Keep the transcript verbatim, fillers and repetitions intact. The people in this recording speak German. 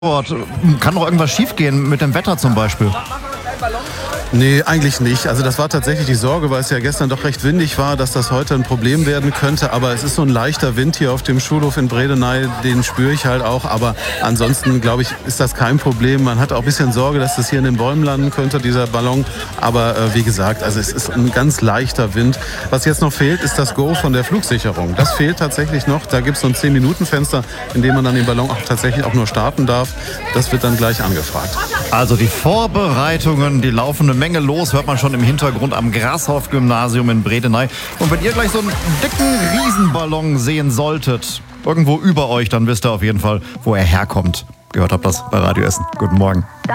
Kann doch irgendwas schiefgehen mit dem Wetter zum Beispiel? Nee, eigentlich nicht. Also das war tatsächlich die Sorge, weil es ja gestern doch recht windig war, dass das heute ein Problem werden könnte. Aber es ist so ein leichter Wind hier auf dem Schulhof in Bredeney, den spüre ich halt auch. Aber ansonsten, glaube ich, ist das kein Problem. Man hat auch ein bisschen Sorge, dass das hier in den Bäumen landen könnte, dieser Ballon. Aber äh, wie gesagt, also es ist ein ganz leichter Wind. Was jetzt noch fehlt, ist das Go von der Flugsicherung. Das fehlt tatsächlich noch. Da gibt es so ein zehn Minuten Fenster, in dem man dann den Ballon auch tatsächlich auch nur starten darf. Das wird dann gleich angefragt. Also die Vorbereitungen, die laufen eine Menge los, hört man schon im Hintergrund am Grashof-Gymnasium in Bredeney. Und wenn ihr gleich so einen dicken Riesenballon sehen solltet, irgendwo über euch, dann wisst ihr auf jeden Fall, wo er herkommt. Gehört habt das bei Radio Essen. Guten Morgen.